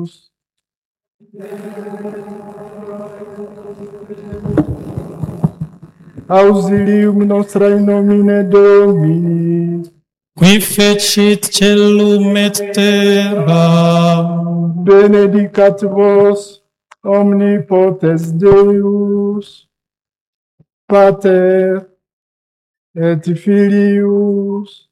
Deus. Auxilium nostra in nomine Domini. Qui fecit celum et terram. Benedicat vos omnipotens Deus, Pater et Filius